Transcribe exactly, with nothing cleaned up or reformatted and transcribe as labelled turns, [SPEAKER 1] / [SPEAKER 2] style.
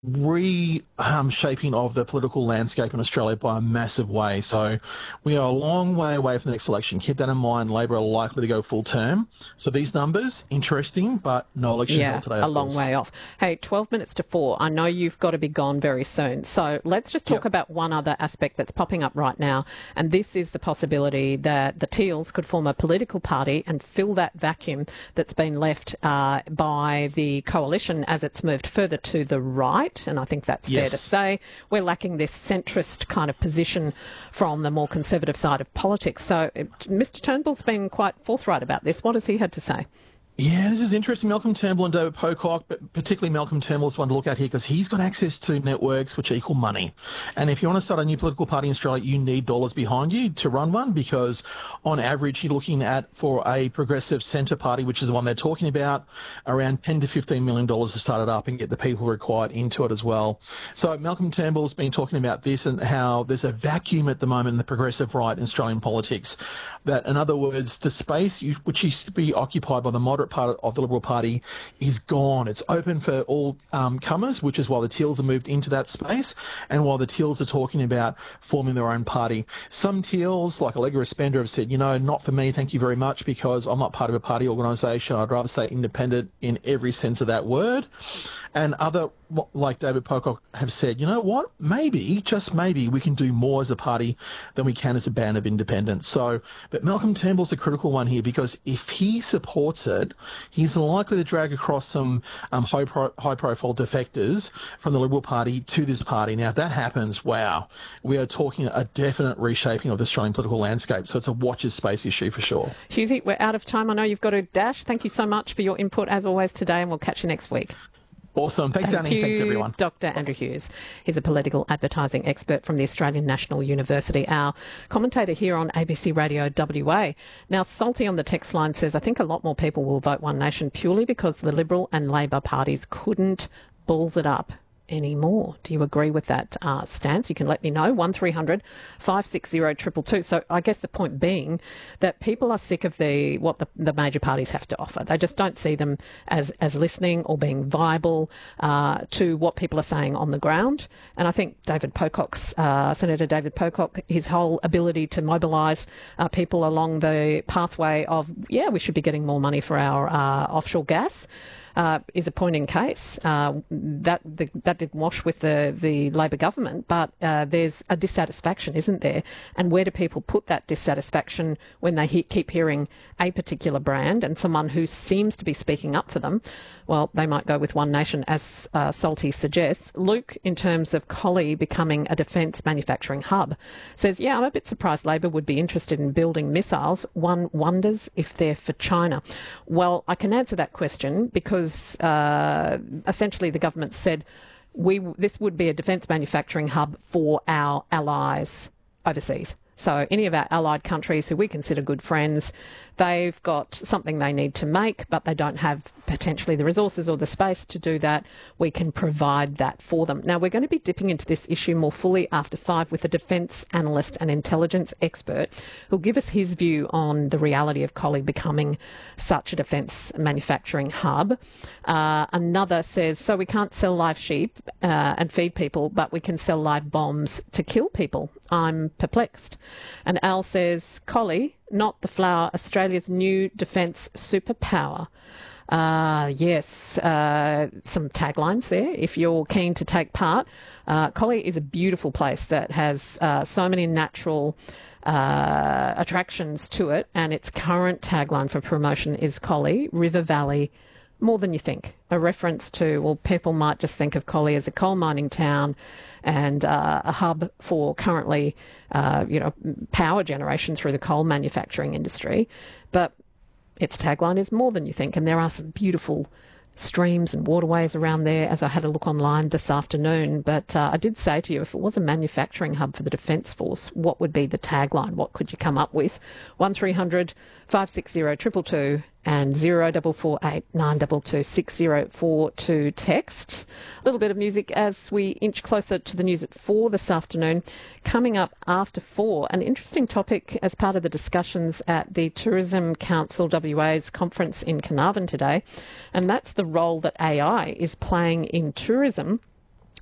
[SPEAKER 1] reshaping of the political landscape in Australia by a massive way. So we are a long way away from the next election. Keep that in mind. Labor are likely to go full term. So these numbers, interesting, but no election
[SPEAKER 2] Yeah,
[SPEAKER 1] held today.
[SPEAKER 2] a long way off. Hey, twelve minutes to four. I know you've got to be gone very soon. So let's just talk
[SPEAKER 1] Yep.
[SPEAKER 2] about one other aspect that's popping up right now. And this is the possibility that the Teals could form a political party and fill that vacuum that's been left uh, by the coalition as it's moved further to the right. And I think that's fair
[SPEAKER 1] Yes.
[SPEAKER 2] to say. We're lacking this centrist kind of position from the more conservative side of politics. So uh, Mister Turnbull's been quite forthright about this. What has he had to say?
[SPEAKER 1] Yeah, this is interesting. Malcolm Turnbull and David Pocock, but particularly Malcolm Turnbull is one to look at here because he's got access to networks which equal money. And if you want to start a new political party in Australia, you need dollars behind you to run one because on average you're looking at, for a progressive centre party, which is the one they're talking about, around ten to fifteen million dollars to start it up and get the people required into it as well. So Malcolm Turnbull's been talking about this and how there's a vacuum at the moment in the progressive right in Australian politics. That, in other words, the space you, which used to be occupied by the moderate part of the Liberal Party is gone. It's open for all um, comers, which is why the Teals have moved into that space and while the Teals are talking about forming their own party. Some Teals, like Allegra Spender, have said, you know, not for me, thank you very much, because I'm not part of a party organisation. I'd rather stay independent in every sense of that word. And other, like David Pocock, have said, you know what, maybe, just maybe, we can do more as a party than we can as a band of independents. So, but Malcolm Turnbull's a critical one here because if he supports it, he's likely to drag across some um, high pro- high-profile defectors from the Liberal Party to this party. Now, if that happens, wow, we are talking a definite reshaping of the Australian political landscape. So it's a watch this space issue for sure.
[SPEAKER 2] Hughesy, we're out of time. I know you've got to dash. Thank you so much for your input as always today, and we'll catch you next week.
[SPEAKER 1] Awesome. Thanks,
[SPEAKER 2] Thank
[SPEAKER 1] Annie.
[SPEAKER 2] you,
[SPEAKER 1] Thanks, everyone.
[SPEAKER 2] Doctor Andrew Hughes. He's a political advertising expert from the Australian National University, our commentator here on A B C Radio W A. Now, Salty on the text line says, I think a lot more people will vote One Nation purely because the Liberal and Labor parties couldn't balls it up anymore. Do you agree with that uh, stance? You can let me know. one three hundred five six zero two two two. So I guess the point being that people are sick of the what the, the major parties have to offer. They just don't see them as, as listening or being viable uh, to what people are saying on the ground. And I think David Pocock's, uh, Senator David Pocock, his whole ability to mobilise uh, people along the pathway of, yeah, we should be getting more money for our uh, offshore gas. Uh, is a point in case. Uh, that the, that didn't wash with the, the Labor government, but uh, there's a dissatisfaction, isn't there? And where do people put that dissatisfaction when they he- keep hearing a particular brand and someone who seems to be speaking up for them? Well, they might go with One Nation, as uh, Salty suggests. Luke, in terms of Collie becoming a defence manufacturing hub, says, yeah, I'm a bit surprised Labor would be interested in building missiles. One wonders if they're for China. Well, I can answer that question because Uh, essentially the government said we this would be a defence manufacturing hub for our allies overseas. So any of our allied countries who we consider good friends, they've got something they need to make, but they don't have potentially the resources or the space to do that. We can provide that for them. Now, we're going to be dipping into this issue more fully after five with a defence analyst and intelligence expert who'll give us his view on the reality of Collie becoming such a defence manufacturing hub. Uh, another says, so we can't sell live sheep uh, and feed people, but we can sell live bombs to kill people. I'm perplexed. And Al says, Collie, not the flower, Australia's new defence superpower. Uh, yes, uh, some taglines there if you're keen to take part. Uh, Collie is a beautiful place that has uh, so many natural uh, attractions to it, and its current tagline for promotion is Collie, River Valley, more than you think. A reference to, well, people might just think of Collie as a coal mining town and uh, a hub for currently, uh, you know, power generation through the coal manufacturing industry. But its tagline is more than you think, and there are some beautiful streams and waterways around there as I had a look online this afternoon. But uh, I did say to you, if it was a manufacturing hub for the Defence Force, what would be the tagline? What could you come up with? one three hundred five six zero two two two and zero four four eight nine two two six zero four two text. A little bit of music as we inch closer to the news at four this afternoon. Coming up after four, an interesting topic as part of the discussions at the Tourism Council W A's conference in Carnarvon today, and that's the role that A I is playing in tourism